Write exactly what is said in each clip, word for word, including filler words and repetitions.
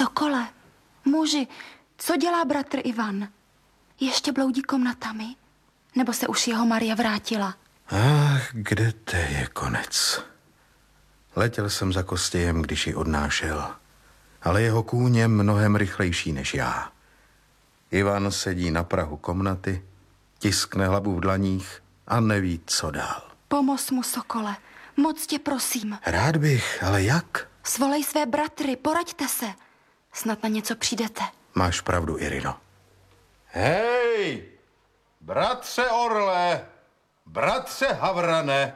Sokole, muži, co dělá bratr Ivan? Ještě bloudí komnatami? Nebo se už jeho Maria vrátila? Ach, kde te je konec? Letěl jsem za Kostějem, když ji odnášel, ale jeho kůň je mnohem rychlejší než já. Ivan sedí na prahu komnaty, tiskne hlavu v dlaních a neví, co dál. Pomoz mu, Sokole, moc tě prosím. Rád bych, ale jak? Svolej své bratry, poraďte se. Snad na něco přijdete. Máš pravdu, Irino. Hej, bratře Orle, bratře Havrane.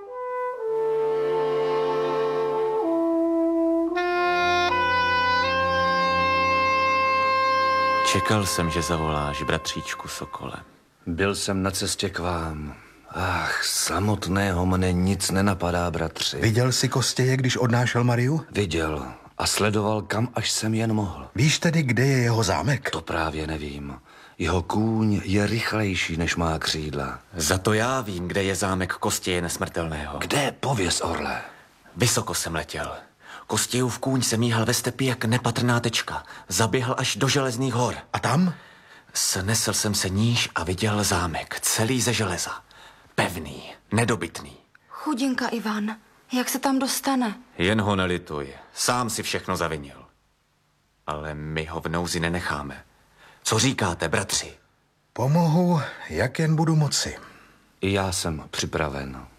Čekal jsem, že zavoláš, bratříčku Sokole. Byl jsem na cestě k vám. Ach, samotného mne nic nenapadá, bratři. Viděl jsi Kostěje, když odnášel Mariu? Viděl a sledoval, kam až jsem jen mohl. Víš tedy, kde je jeho zámek? To právě nevím. Jeho kůň je rychlejší, než má křídla. Za to já vím, kde je zámek Kostěje Nesmrtelného. Kde, pověz, Orle? Vysoko jsem letěl. Kostějův kůň se míhal ve stepi jak nepatrná tečka. Zaběhl až do Železných hor. A tam? Snesl jsem se níž a viděl zámek, celý ze železa. Pevný, nedobytný. Chudinka Ivan, jak se tam dostane? Jen ho nelituj, sám si všechno zavinil. Ale my ho v nouzi nenecháme. Co říkáte, bratři? Pomohu, jak jen budu moci. I já jsem připraven.